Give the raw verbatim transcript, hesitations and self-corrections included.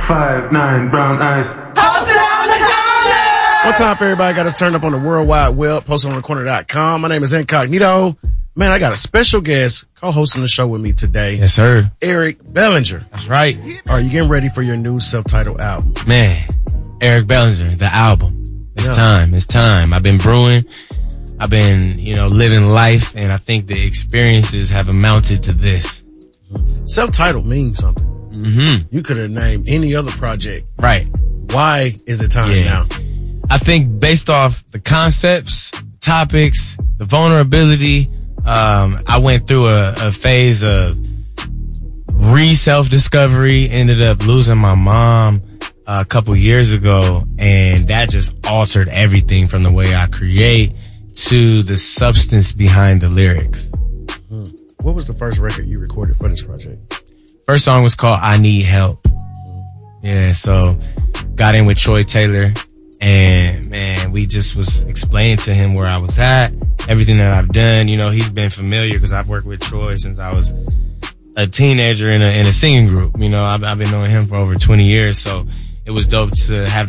Five, nine, brown eyes. Post it on the corner! One time for everybody got us turned up on the World Wide Web, post it on the corner dot com. My name is Incognito. Man, I got a special guest co-hosting the show with me today. Yes, sir. Eric Bellinger. That's right. Are you getting ready for your new self-titled album? Man, Eric Bellinger, the album. It's Yeah. time. It's time. I've been brewing. I've been, you know, living life, and I think the experiences have amounted to this. Self-titled means something. Mm-hmm. You could have named any other project. Right. Why is it time Yeah. now? I think based off the concepts, topics, the vulnerability, um, I went through a, a phase of re-self-discovery, ended up losing my mom a couple years ago, and that just altered everything from the way I create to the substance behind the lyrics. Hmm. What was the first record you recorded for this project? First song was called I Need Help. Yeah, so got in with Troy Taylor, and man, we just was explaining to him where I was at, everything that I've done. You know, he's been familiar because I've worked with Troy since I was a teenager in a in a singing group. You know, I've, I've been knowing him for over twenty years, so it was dope to have